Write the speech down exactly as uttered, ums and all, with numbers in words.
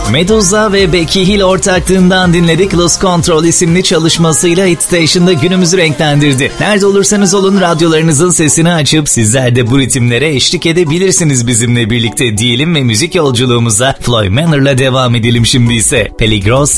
Medusa ve Becky Hill ortaklığından dinledik. Lost Control isimli çalışmasıyla Hit Station'da günümüzü renklendirdi. Nerede olursanız olun radyolarınızın sesini açıp sizler de bu ritimlere eşlik edebilirsiniz bizimle birlikte diyelim ve müzik yolculuğumuza Floyd Manor'la devam edelim şimdi ise. Peligrosa.